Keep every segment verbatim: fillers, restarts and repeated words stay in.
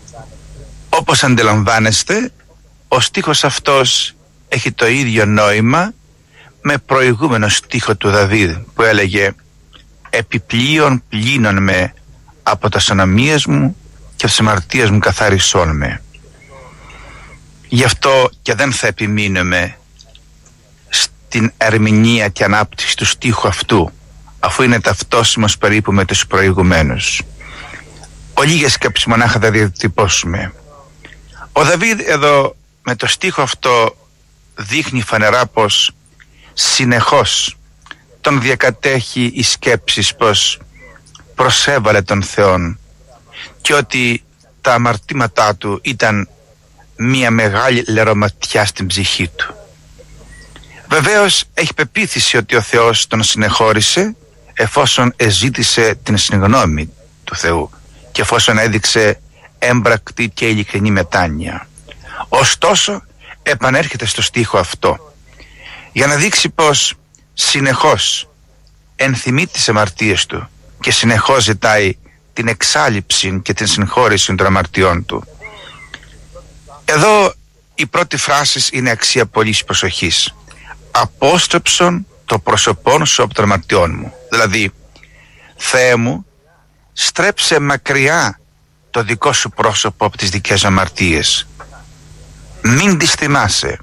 Όπως αντιλαμβάνεστε, ο στίχος αυτός έχει το ίδιο νόημα με προηγούμενο στίχο του Δαβίδ που έλεγε «Επιπλέον πλύνων με από τα σωναμίες μου και τις αμαρτίες μου καθάρισόν με». Γι' αυτό και δεν θα επιμείνουμε στην ερμηνεία και ανάπτυξη του στίχου αυτού, αφού είναι ταυτόσιμος περίπου με τους προηγουμένους. Ολίγες σκέψεις μονάχα θα διατυπώσουμε. Ο Δαβίδ εδώ με το στίχο αυτό δείχνει φανερά πως συνεχώς τον διακατέχει η σκέψη πως προσέβαλε τον Θεόν και ότι τα αμαρτήματά του ήταν μια μεγάλη λερωματιά στην ψυχή του. Βεβαίως έχει πεποίθηση ότι ο Θεός τον συνεχώρησε εφόσον εζήτησε την συγγνώμη του Θεού και εφόσον έδειξε έμπρακτη και ειλικρινή μετάνοια. Ωστόσο επανέρχεται στο στίχο αυτό για να δείξει πως συνεχώς ενθυμεί τις αμαρτίες του και συνεχώς ζητάει την εξάλειψη και την συγχώρηση των αμαρτιών του. Εδώ η πρώτη φράση είναι αξία πολλής προσοχής. «Απόστρεψον το πρόσωπόν σου από των αμαρτιών μου». Δηλαδή, Θεέ μου, στρέψε μακριά το δικό σου πρόσωπο από τις δικές αμαρτίες. Μην τις θυμάσαι.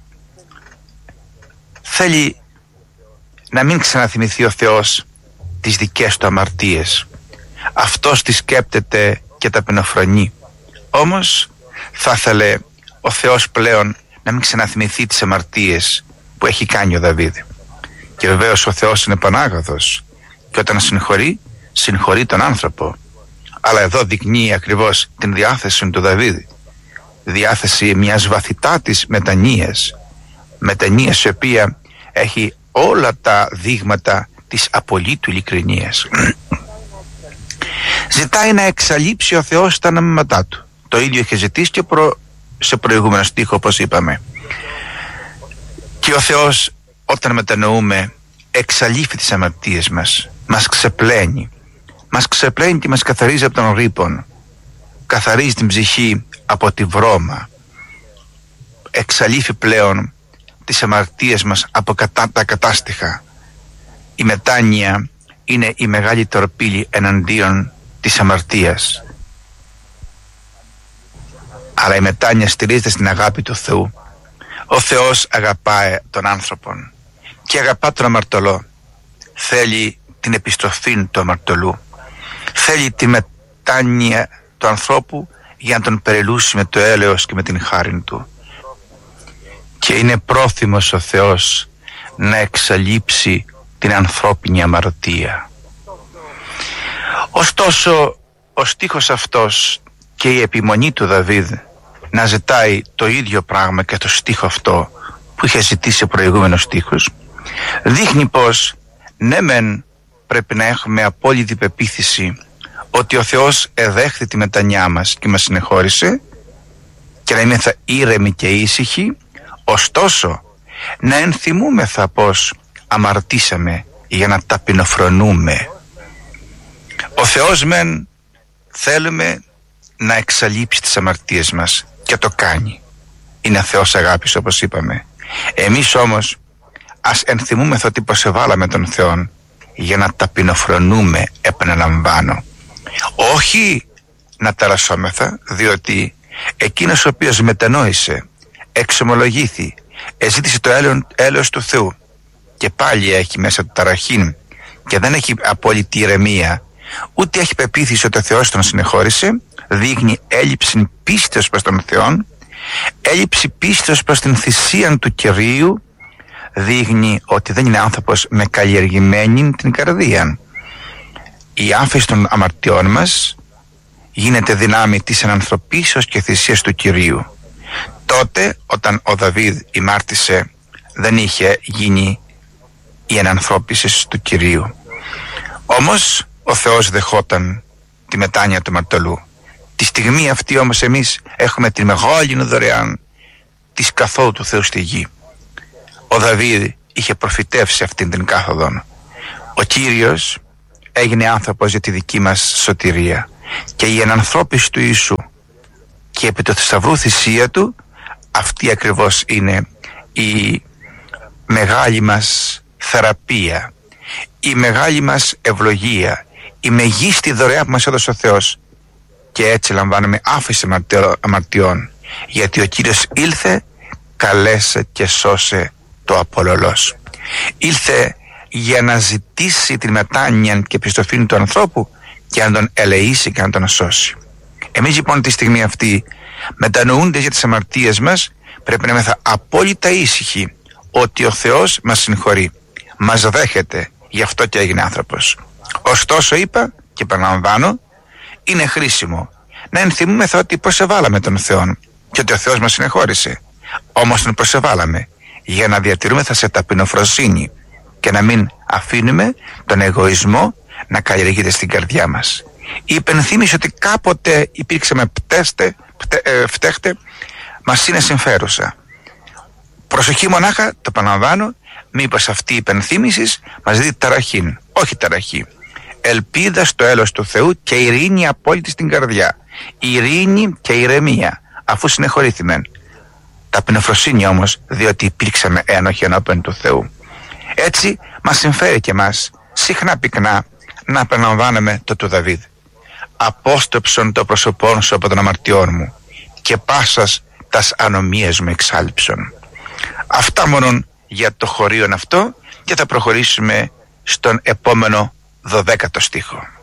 Θέλει να μην ξαναθυμηθεί ο Θεός τις δικές του αμαρτίες. Αυτός τις σκέπτεται και ταπεινοφρονεί. Όμως θα ήθελε ο Θεός πλέον να μην ξαναθυμηθεί τις αμαρτίες που έχει κάνει ο Δαβίδ. Και βεβαίως ο Θεός είναι πανάγαθος και όταν συγχωρεί, συγχωρεί τον άνθρωπο. Αλλά εδώ δεικνύει ακριβώς την διάθεση του Δαβίδ, διάθεση μιας βαθυτάτης μετανοίας, μετανοίας η οποία έχει όλα τα δείγματα της απολύτου ειλικρινίας. Ζητάει να εξαλείψει ο Θεός τα νομίματά του. Το ίδιο είχε ζητήσει και προ... σε προηγούμενο στίχο, όπως είπαμε. Και ο Θεός, όταν μετανοούμε, εξαλείφει τις αμαρτίες μας, μας ξεπλένει. Μας ξεπλένει και μας καθαρίζει από τον ρήπον. Καθαρίζει την ψυχή από τη βρώμα. Εξαλείφει πλέον τις αμαρτίες μας από κατά, τα κατάστοιχα. Η μετάνοια είναι η μεγάλη τορπίλη εναντίον της αμαρτίας. Αλλά η μετάνοια στηρίζεται στην αγάπη του Θεού. Ο Θεός αγαπάει τον άνθρωπον και αγαπά τον αμαρτωλό. Θέλει την επιστροφή του αμαρτωλού. Θέλει τη μετάνοια του ανθρώπου για να τον περιλούσει με το έλεος και με την χάριν του. Και είναι πρόθυμος ο Θεός να εξαλείψει την ανθρώπινη αμαρτία. Ωστόσο, ο στίχος αυτός και η επιμονή του Δαβίδ να ζητάει το ίδιο πράγμα και το στίχο αυτό που είχε ζητήσει ο προηγούμενος στίχος, δείχνει πως ναι μεν πρέπει να έχουμε απόλυτη πεποίθηση ότι ο Θεός εδέχθη τη μετανιά μας και μας συνεχώρησε και να είμαστε ήρεμοι και ήσυχοι, ωστόσο να ενθυμούμεθα πως αμαρτήσαμε για να ταπεινοφρονούμε. Ο Θεός μεν θέλουμε να εξαλείψει τις αμαρτίες μας και το κάνει. Είναι Θεός αγάπης, όπως είπαμε. Εμείς όμως ας ενθυμούμεθα ότι προσεβάλαμε τον Θεό για να ταπεινοφρονούμε, επαναλαμβάνω. Όχι να ταρασσόμεθα, διότι εκείνος ο οποίος μετανόησε, εξομολογήθη, εζήτησε το έλεος του Θεού και πάλι έχει μέσα του ταραχήν και δεν έχει απόλυτη ηρεμία, ούτε έχει πεποίθηση ότι ο Θεός τον συνεχώρησε, δείχνει έλλειψη πίστεως προς τον Θεό, έλλειψη πίστεως προς την θυσία του Κυρίου, δείχνει ότι δεν είναι άνθρωπος με καλλιεργημένη την καρδία. Η άφεση των αμαρτιών μας γίνεται δυνάμει της ενανθρωπίσεως και θυσίας του Κυρίου. Τότε όταν ο Δαβίδ ημάρτησε, δεν είχε γίνει η ενανθρώπιση του Κυρίου. Όμως ο Θεός δεχόταν τη μετάνοια του αμαρτωλού. Τη στιγμή αυτή όμως εμείς έχουμε τη μεγάλη δωρεάν της καθόδου του Θεού στη γη. Ο Δαβίδ είχε προφητεύσει αυτήν την κάθοδον. Ο Κύριος έγινε άνθρωπος για τη δική μας σωτηρία και η ενανθρώπιση του Ιησού και επί του θησαυρού θυσία του, αυτή ακριβώς είναι η μεγάλη μας θεραπεία, η μεγάλη μας ευλογία, η μεγίστη δωρεά που μας έδωσε ο Θεός, και έτσι λαμβάνουμε άφεση αμαρτιών, γιατί ο Κύριος ήλθε, καλέσε και σώσε το απολωλός. Ήλθε για να ζητήσει την μετάνοια και επιστροφή του ανθρώπου και να τον ελεήσει και να τον σώσει. Εμείς λοιπόν τη στιγμή αυτή, μετανοούνται για τις αμαρτίες μας, πρέπει να είμαστε απόλυτα ήσυχοι ότι ο Θεός μας συγχωρεί, μας δέχεται, γι' αυτό και έγινε άνθρωπος. Ωστόσο είπα και επαναλαμβάνω, είναι χρήσιμο να ενθυμούμεθα ότι προσεβάλαμε τον Θεό και ότι ο Θεός μας συνεχώρησε. Όμως τον προσεβάλαμε για να διατηρούμεθα σε ταπεινοφροσύνη και να μην αφήνουμε τον εγωισμό να καλλιεργείται στην καρδιά μας. Η υπενθύμηση ότι κάποτε υπήρξαμε πτέστε, πτε, ε, φταίχτε μας είναι συμφέρουσα. Προσοχή μονάχα, το επαναλαμβάνω, μήπως αυτή η υπενθύμηση μας δίνει ταραχήν. Όχι ταραχή. Ελπίδα στο έλεος του Θεού και ειρήνη απόλυτη στην καρδιά. Ειρήνη και ηρεμία, αφού συνεχωρήθημεν. Ταπεινοφροσύνη όμως, διότι υπήρξαμε ένοχοι ενώπιον του Θεού. Έτσι μας συμφέρει και μας συχνά πυκνά να επαναλαμβάνουμε το του Δαβίδ. Απόστρεψον το πρόσωπόν σου από τον αμαρτιών μου και πάσας τας ανομίες μου εξάλειψον. Αυτά μόνον για το χωρίον αυτό, και θα προχωρήσουμε στον επόμενο δωδέκατο στίχο.